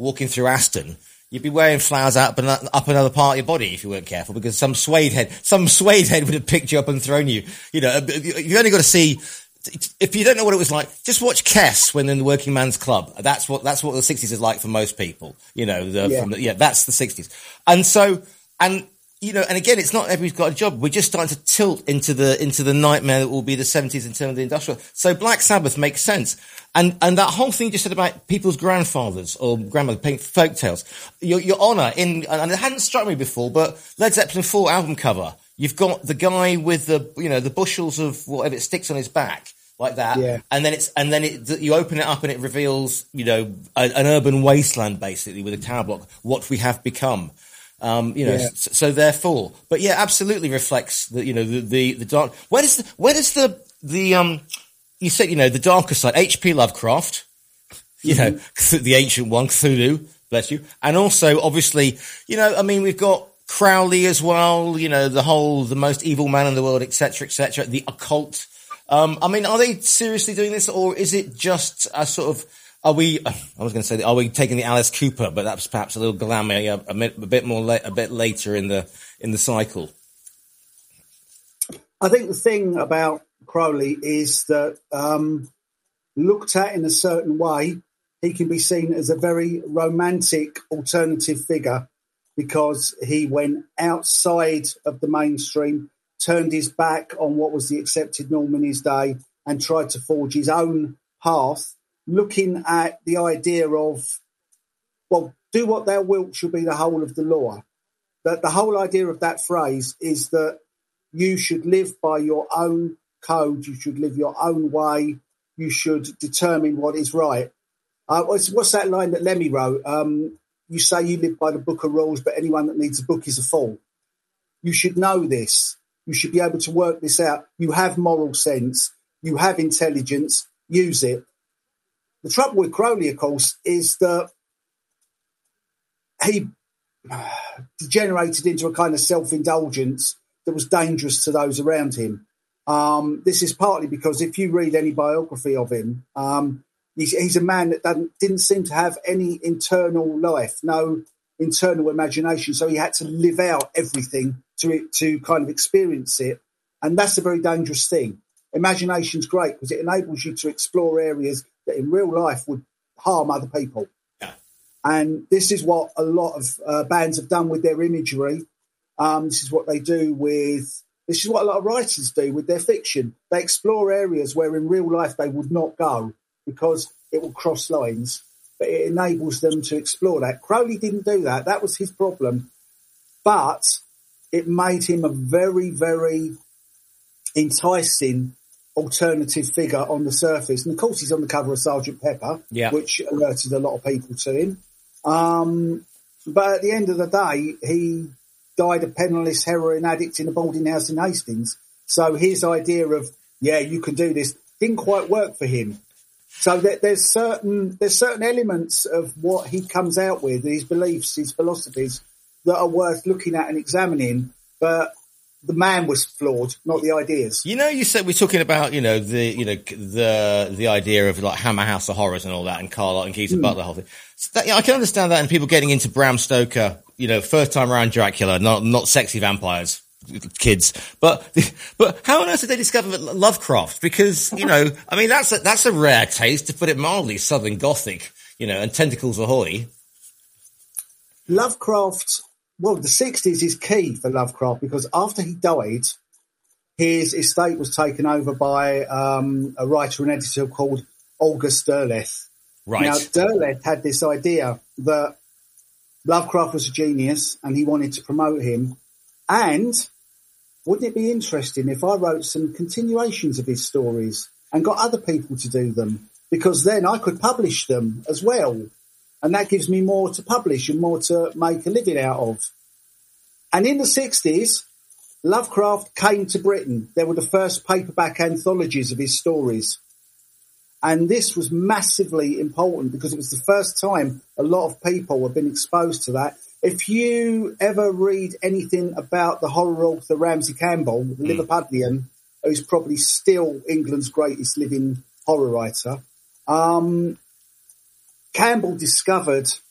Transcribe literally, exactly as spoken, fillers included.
walking through Aston, you'd be wearing flowers up and up another part of your body if you weren't careful, because some suede head, some suede head would have picked you up and thrown you. You know, you've only got to see. If you don't know what it was like, just watch Kess when in the Working Man's Club. That's what that's what the sixties is like for most people. You know, the, yeah. From the, yeah, that's the sixties. And so, and you know, and again, it's not everybody's got a job. We're just starting to tilt into the into the nightmare that will be the seventies in terms of the industrial. So Black Sabbath makes sense. And and that whole thing you just said about people's grandfathers or grandmothers playing folk tales. Your, your honour in, and it hadn't struck me before, but Led Zeppelin four album cover. You've got the guy with the, you know, the bushels of whatever it sticks on his back like that. Yeah. And then it's, and then it, you open it up and it reveals, you know, a, an urban wasteland basically with a tower block, what we have become. Um, you know, yeah. so, so therefore, but yeah, absolutely reflects the, you know, the, the, the dark, where does the, where does the, the, um, you said, you know, the darker side, H P Lovecraft, you mm-hmm. know, the ancient one, Cthulhu, bless you. And also, obviously, you know, I mean, we've got Crowley as well, you know, the whole, the most evil man in the world, et cetera, et cetera, the occult. Um, I mean, are they seriously doing this, or is it just a sort of, are we, I was going to say, are we taking the Alice Cooper, but that's perhaps a little glamour, a, a, a bit more, la- a bit later in the, in the cycle? I think the thing about Crowley is that, um, looked at in a certain way, he can be seen as a very romantic alternative figure, because he went outside of the mainstream, turned his back on what was the accepted norm in his day, and tried to forge his own path, looking at the idea of, well, do what thou wilt shall be the whole of the law. That the whole idea of that phrase is that you should live by your own code, you should live your own way, you should determine what is right. Uh, what's, what's that line that Lemmy wrote? Um, You say you live by the book of rules, but anyone that needs a book is a fool. You should know this. You should be able to work this out. You have moral sense. You have intelligence. Use it. The trouble with Crowley, of course, is that he degenerated into a kind of self-indulgence that was dangerous to those around him. Um, this is partly because if you read any biography of him, um, He's, he's a man that doesn't, didn't seem to have any internal life, no internal imagination. So he had to live out everything to to kind of experience it. And that's a very dangerous thing. Imagination's great because it enables you to explore areas that in real life would harm other people. Yeah. And this is what a lot of uh, bands have done with their imagery. Um, this is what they do with, this is what a lot of writers do with their fiction. They explore areas where in real life they would not go, because it will cross lines, but it enables them to explore that. Crowley didn't do that. That was his problem. But it made him a very, very enticing alternative figure on the surface. And, of course, he's on the cover of Sergeant Pepper, yeah. which alerted a lot of people to him. Um, but at the end of the day, he died a penniless heroin addict in a boarding house in Hastings. So his idea of, yeah, you can do this, didn't quite work for him. So that there's certain there's certain elements of what he comes out with, his beliefs, his philosophies, that are worth looking at and examining. But the man was flawed, not the ideas. You know, you said we're talking about, you know, the you know the the idea of like Hammer House of Horrors and all that, and Carlotte and Keith and Mm. Butler, the whole thing. So that, you know, I can understand that, and people getting into Bram Stoker, you know, first time around Dracula, not not sexy vampires. Kids, but but how on earth did they discover Lovecraft? Because, you know, I mean, that's a, that's a rare taste, to put it mildly, Southern Gothic, you know, and Tentacles Ahoy. Lovecraft, well, the sixties is key for Lovecraft, because after he died, his estate was taken over by um, a writer and editor called August Derleth. Right. Now, Derleth had this idea that Lovecraft was a genius and he wanted to promote him. And wouldn't it be interesting if I wrote some continuations of his stories and got other people to do them? Because then I could publish them as well. And that gives me more to publish and more to make a living out of. And in the sixties, Lovecraft came to Britain. There were the first paperback anthologies of his stories. And this was massively important because it was the first time a lot of people have been exposed to that. If you ever read anything about the horror author Ramsey Campbell, the mm. Liverpudlian, who's probably still England's greatest living horror writer, um, Campbell discovered